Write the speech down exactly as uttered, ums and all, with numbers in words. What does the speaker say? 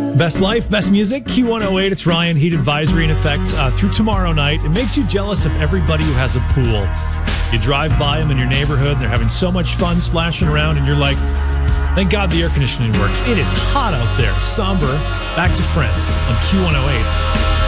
Best life, best music, Q one oh eight. It's Ryan. Heat advisory in effect uh, through tomorrow night. It makes you jealous of everybody who has a pool. You drive by them in your neighborhood, and they're having so much fun splashing around, and you're like, thank God the air conditioning works. It is hot out there. Somber. Back to Friends on Q one oh eight.